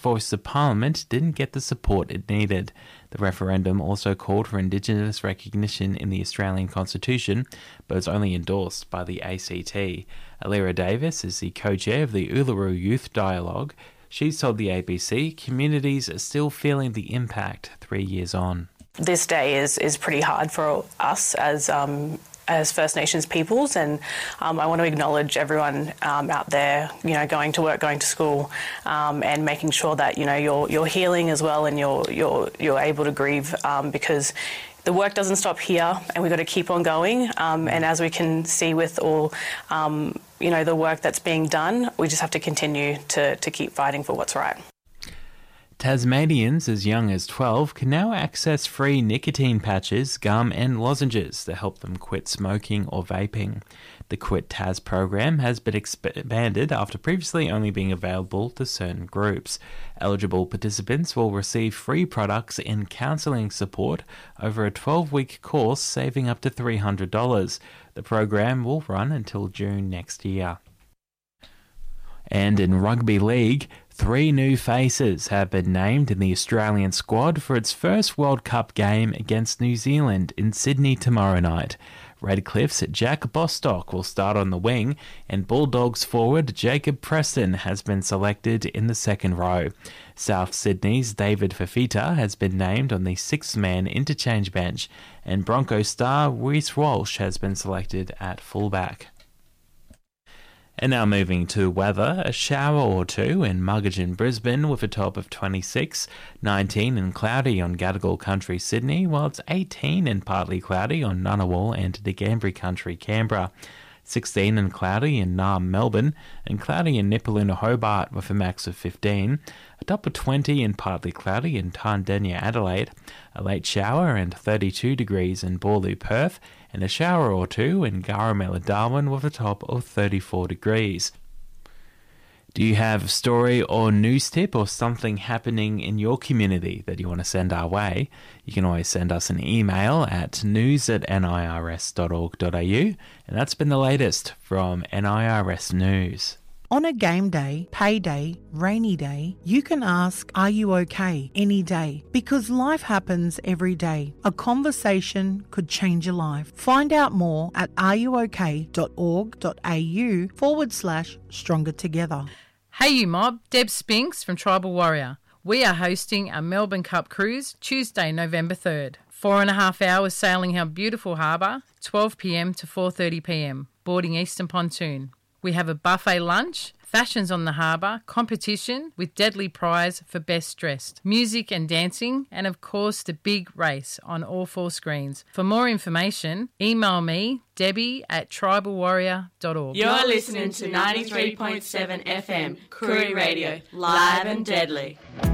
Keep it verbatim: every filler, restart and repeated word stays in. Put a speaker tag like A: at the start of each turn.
A: voice of Parliament didn't get the support it needed. The referendum also called for Indigenous recognition in the Australian Constitution, but was only endorsed by the A C T. Alira Davis is the co-chair of the Uluru Youth Dialogue. She's told the A B C communities are still feeling the impact three years on.
B: This day is, is pretty hard for us as um, as First Nations peoples, and um, I want to acknowledge everyone um, out there, you know, going to work, going to school, um, and making sure that, you know, you're you're healing as well, and you're you're you're able to grieve, um, because the work doesn't stop here, and we've got to keep on going. Um, and as we can see with all, um, you know, the work that's being done, we just have to continue to to keep fighting for what's right.
A: Tasmanians as young as twelve can now access free nicotine patches, gum and lozenges to help them quit smoking or vaping. The Quit Tas program has been expanded after previously only being available to certain groups. Eligible participants will receive free products and counselling support over a twelve-week course, saving up to three hundred dollars. The program will run until June next year. And in rugby league, three new faces have been named in the Australian squad for its first World Cup game against New Zealand in Sydney tomorrow night. Redcliffe's Jack Bostock will start on the wing, and Bulldogs forward Jacob Preston has been selected in the second row. South Sydney's David Fafita has been named on the six-man interchange bench, and Bronco star Reece Walsh has been selected at fullback. And now moving to weather, a shower or two in Muggage and Brisbane with a top of twenty-six, nineteen and cloudy on Gadigal Country, Sydney, while it's eighteen and partly cloudy on Ngunnawal and Ngambri Country, Canberra. sixteen and cloudy in Naarm, Melbourne, and cloudy in Nipaluna, Hobart with a max of fifteen. A top of twenty and partly cloudy in Tandenya, Adelaide. A late shower and thirty-two degrees in Boorloo, Perth, and a shower or two in Garamela, Darwin with a top of thirty-four degrees. Do you have a story or news tip or something happening in your community that you want to send our way? You can always send us an email at news at nirs dot org dot a u, and that's been the latest from N I R S News.
C: On a game day, payday, rainy day, you can ask, "Are you okay?" any day, because life happens every day. A conversation could change your life. Find out more at ruok dot org dot a u forward slash stronger together.
D: Hey you mob, Deb Spinks from Tribal Warrior. We are hosting a Melbourne Cup cruise Tuesday, November third. Four and a half hours sailing our beautiful harbour, twelve p m to four thirty p m, boarding Eastern Pontoon. We have a buffet lunch, fashions on the harbour, competition with deadly prize for best dressed, music and dancing, and of course the big race on all four screens. For more information, email me, Debbie at tribal warrior dot org.
E: You're listening to ninety-three point seven F M, Koori Radio, live and deadly.